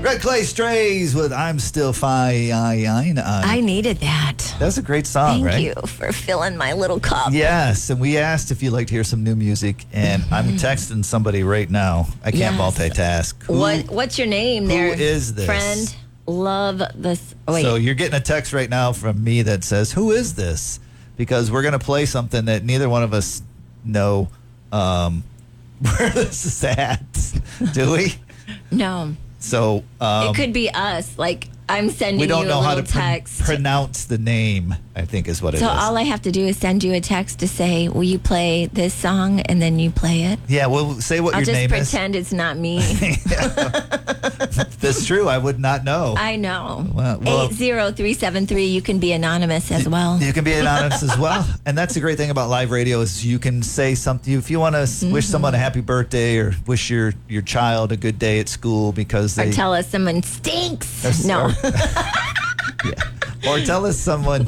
Red Clay Strays with I'm Still Fine. I needed that. That's a great song, Thank right? you for filling my little cup. Yes, and we asked if you'd like to hear some new music, and I'm texting somebody right now. I can't Yes. multitask. What's your name there? Who is this? Friend, love this. Oh, wait. So you're getting a text right now from me that says, "Who is this?" Because we're going to play something that neither one of us know where this is at. Do we? No. So It could be us. Like, I'm sending we don't you know a how little to text. pronounce the name, I think is what it is. So all I have to do is send you a text to say, will you play this song? And then you play it. Yeah, well, say what I'll your just name pretend it's not me. is. That's true. I would not know. I know. Well, 80373. You can be anonymous as well. You can be anonymous as well. And that's the great thing about live radio is you can say something. If you want to wish someone a happy birthday or wish your child a good day at school because Or they... tell us someone stinks. No. Or tell us someone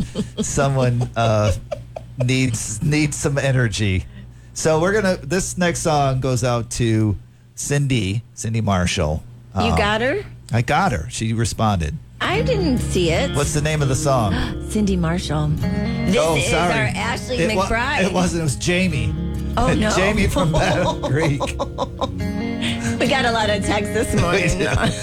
needs some energy. So this next song goes out to Cindy Marshall. You got her? I got her. She responded. I didn't see it. What's the name of the song? Cindy Marshall. This is sorry. our Ashley It McBride. It wasn't. It was Jamie. Oh, no. Jamie from Battle Creek. We got a lot of texts this morning.